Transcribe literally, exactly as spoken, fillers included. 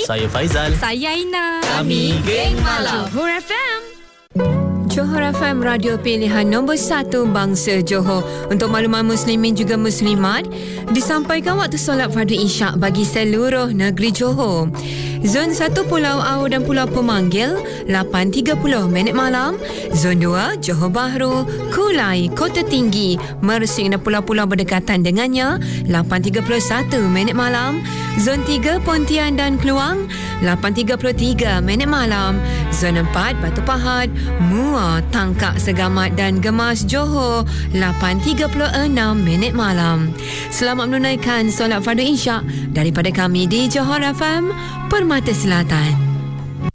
Saya Faizal. Saya Aina. Kami Geng Malam Johor F M. Johor F M, radio pilihan nombor satu bangsa Johor. Untuk makluman muslimin juga muslimat, disampaikan waktu solat fardu isyak bagi seluruh negeri Johor. Zon satu Pulau Au dan Pulau Pemanggil lapan tiga puluh minit malam. Zon dua Johor Bahru, Kulai, Kota Tinggi, Mersing dan pulau-pulau berdekatan dengannya lapan tiga puluh satu minit malam. Zon tiga Pontian dan Keluang lapan tiga puluh tiga minit malam. Zon empat Batu Pahat, Muar, Tangkak, Segamat dan Gemas Johor lapan tiga puluh enam minit malam. Selamat menunaikan solat fardu isyak daripada kami di Johor F M, Permata Selatan.